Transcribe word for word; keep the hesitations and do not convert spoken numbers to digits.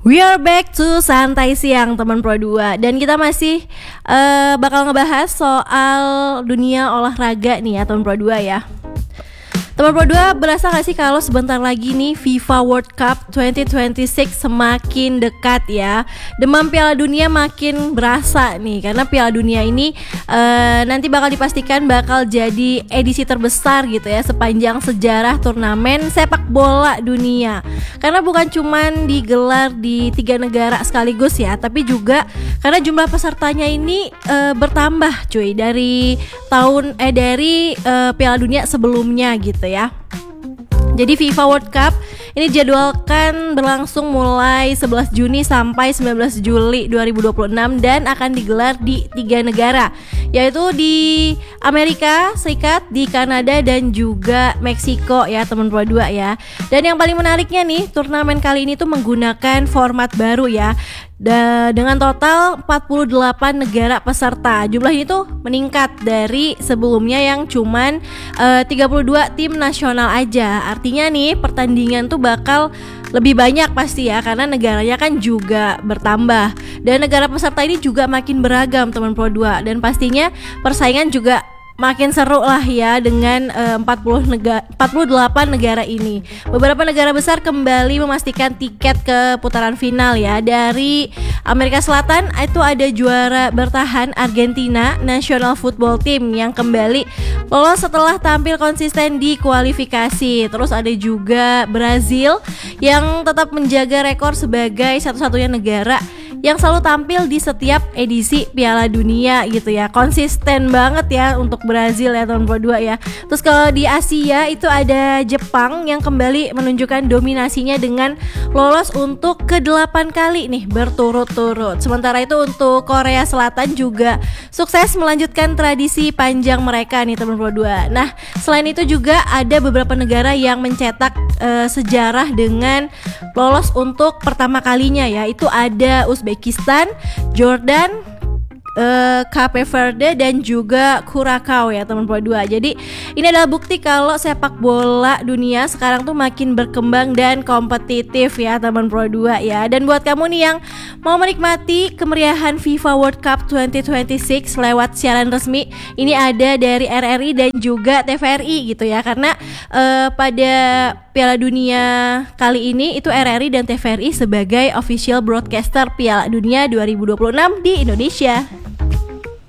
We are back to Santai Siang teman Pro dua. Dan kita masih uh, bakal ngebahas soal dunia olahraga nih ya teman Pro dua ya. Teman Pro dua, berasa gak sih kalau sebentar lagi nih FIFA World Cup dua ribu dua puluh enam semakin dekat ya. Demam Piala Dunia makin berasa nih, karena Piala Dunia ini uh, nanti bakal dipastikan bakal jadi edisi terbesar gitu ya sepanjang sejarah turnamen sepak bola dunia. Karena bukan cuman digelar di tiga negara sekaligus ya, tapi juga karena jumlah pesertanya ini uh, bertambah cuy dari tahun eh dari uh, Piala Dunia sebelumnya gitu ya. Jadi FIFA World Cup ini dijadwalkan berlangsung mulai sebelas Juni sampai sembilan belas Juli dua ribu dua puluh enam dan akan digelar di tiga negara, yaitu di Amerika Serikat, di Kanada dan juga Meksiko ya teman Pro dua ya. Dan yang paling menariknya nih, turnamen kali ini tuh menggunakan format baru ya. Da, dengan total empat puluh delapan negara peserta. Jumlah ini tuh meningkat dari sebelumnya yang cuman uh, tiga puluh dua tim nasional aja. Artinya nih pertandingan tuh bakal lebih banyak pasti ya, karena negaranya kan juga bertambah. Dan negara peserta ini juga makin beragam teman Pro dua. Dan pastinya persaingan juga makin seru lah ya dengan uh, empat puluh negara, empat puluh delapan negara ini. Beberapa negara besar kembali memastikan tiket ke putaran final ya. Dari Amerika Selatan itu ada juara bertahan Argentina National Football Team yang kembali lolos setelah tampil konsisten di kualifikasi. Terus ada juga Brazil yang tetap menjaga rekor sebagai satu-satunya negara yang selalu tampil di setiap edisi Piala Dunia gitu ya. Konsisten banget ya untuk Brazil ya tahun dua ribu dua puluh dua ya. Terus kalau di Asia itu ada Jepang yang kembali menunjukkan dominasinya dengan lolos untuk kedelapan kali nih berturut-turut. Sementara itu untuk Korea Selatan juga sukses melanjutkan tradisi panjang mereka nih teman Pro dua. Nah, selain itu juga ada beberapa negara yang mencetak uh, sejarah dengan lolos untuk pertama kalinya ya. Itu ada Uzbekistan, Jordan, Uh, Cape Verde dan juga Curacao ya teman Pro dua. Jadi ini adalah bukti kalau sepak bola dunia sekarang tuh makin berkembang dan kompetitif ya teman Pro dua ya. Dan buat kamu nih yang mau menikmati kemeriahan FIFA World Cup dua ribu dua puluh enam lewat siaran resmi, ini ada dari R R I dan juga T V R I gitu ya. Karena uh, pada Piala Dunia kali ini itu R R I dan T V R I sebagai official broadcaster Piala Dunia dua ribu dua puluh enam di Indonesia.